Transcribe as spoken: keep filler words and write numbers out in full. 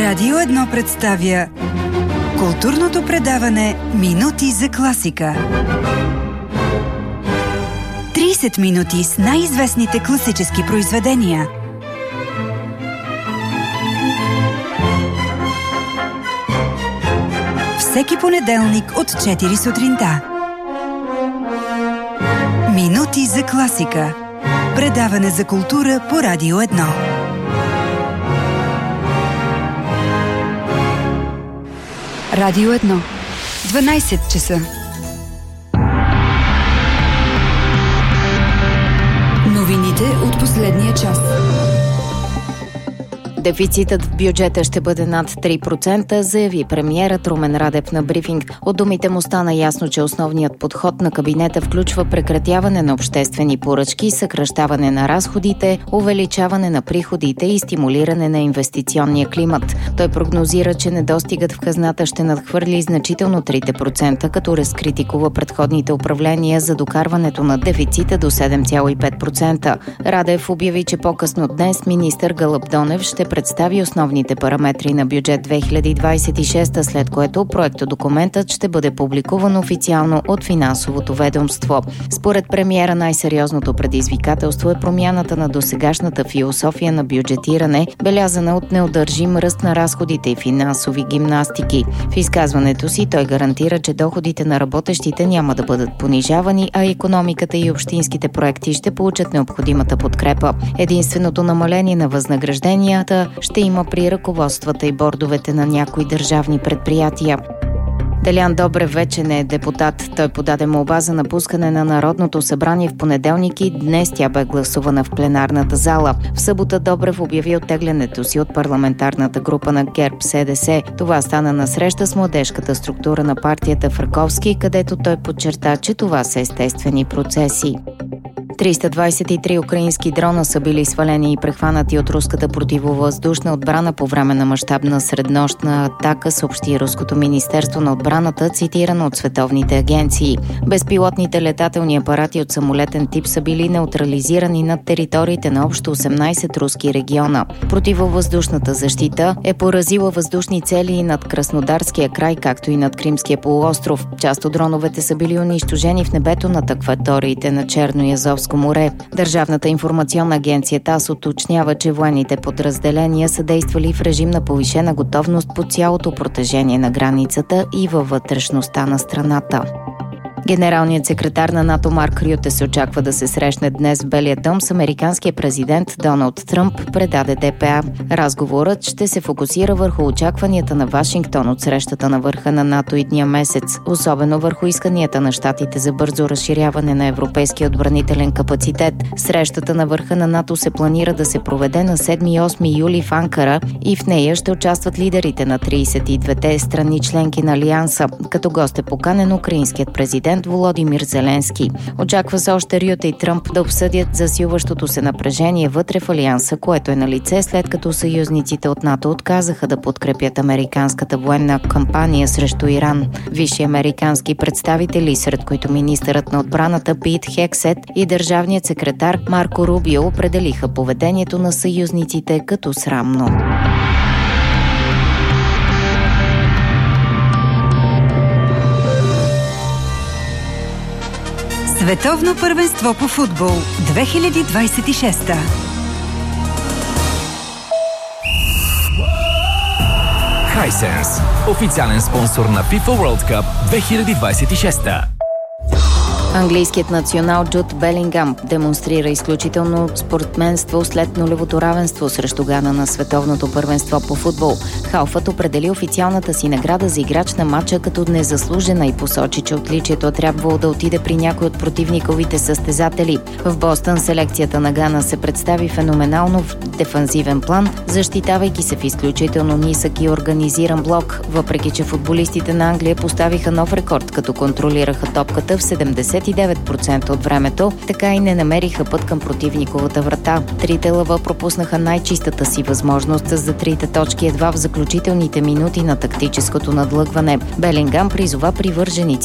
Радио едно представя културното предаване Минути за класика. трийсет минути с най-известните класически произведения. Всеки понеделник от четири сутринта. Минути за класика. Предаване за култура по Радио едно. Радио едно. дванайсет часа. Новините от последния час. Дефицитът в бюджета ще бъде над три процента, заяви премиерът Румен Радев на брифинг. От думите му стана ясно, че основният подход на кабинета включва прекратяване на обществени поръчки, съкращаване на разходите, увеличаване на приходите и стимулиране на инвестиционния климат. Той прогнозира, че недостигът в хазната ще надхвърли значително трите процента, като разкритикува предходните управления за докарването на дефицита до седем цяло и пет процента. Радев обяви, че по-късно днес министър Гълъб Донев ще представи основните параметри на бюджет две хиляди двадесет и шеста, след което проектодокументът ще бъде публикуван официално от финансовото ведомство. Според премиера най-сериозното предизвикателство е промяната на досегашната философия на бюджетиране, белязана от неудържим ръст на разходите и финансови гимнастики. В изказването си той гарантира, че доходите на работещите няма да бъдат понижавани, а икономиката и общинските проекти ще получат необходимата подкрепа. Единственото намаление на възнагражденията ще има при ръководствата и бордовете на някои държавни предприятия. Делян Добрев вече не е депутат. Той подаде молба за напускане на Народното събрание в понеделник и днес тя бе гласувана в пленарната зала. В събота Добрев обяви оттеглянето си от парламентарната група на ГЕРБ СДС. Това стана на среща с младежката структура на партията в Раковски, където той подчерта, че това са естествени процеси. триста двадесет и три украински дрона са били свалени и прехванати от руската противовъздушна отбрана по време на мащабна среднощна атака, съобщи Руското министерство на отбраната, цитирано от световните агенции. Безпилотните летателни апарати от самолетен тип са били неутрализирани над териториите на общо осемнайсет руски региона. Противовъздушната защита е поразила въздушни цели и над Краснодарския край, както и над Кримския полуостров. Част от дроновете са били унищожени в небето над акваториите на Черно и Азовско море. Държавната информационна агенция ТАСС уточнява, че военните подразделения са действали в режим на повишена готовност по цялото протежение на границата и във вътрешността на страната. Генералният секретар на НАТО Марк Рюте се очаква да се срещне днес в Белия дом с американския президент Доналд Тръмп, предаде ДПА. Разговорът ще се фокусира върху очакванията на Вашингтон от срещата на върха на НАТО идния месец, особено върху исканията на щатите за бързо разширяване на европейския отбранителен капацитет. Срещата на върха на НАТО се планира да се проведе на седми и осми юли в Анкара и в нея ще участват лидерите на трийсет и двете страни членки на Алианса, като гост е поканен украинският президент Володимир Зеленски. Очаква се още Рюте и Тръмп да обсъдят засилващото се напрежение вътре в Алианса, което е на лице след като съюзниците от НАТО отказаха да подкрепят американската военна кампания срещу Иран. Висши американски представители, сред които министърът на отбраната Пит Хексет и държавният секретар Марко Рубио, определиха поведението на съюзниците като срамно. Световно първенство по футбол две хиляди двадесет и шеста. Hisense, официален спонсор на FIFA World Cup две хиляди двадесет и шеста. Английският национал Джуд Белингам демонстрира изключително спортменство след нулевото равенство срещу Гана на световното първенство по футбол. Халфът определи официалната си награда за играч на матча като незаслужена и посочи, че отличието трябвало да отиде при някой от противниковите състезатели. В Бостън селекцията на Гана се представи феноменално в дефанзивен план, защитавайки се в изключително нисък и организиран блок, въпреки че футболистите на Англия поставиха нов рекорд, като контролираха топката в седемдесет и девет процента от времето, така и не намериха път към противниковата врата. Трите лъва пропуснаха най-чистата си възможност за трите точки едва в заключителните минути на тактическото надлъгване. Белингам призова привърженици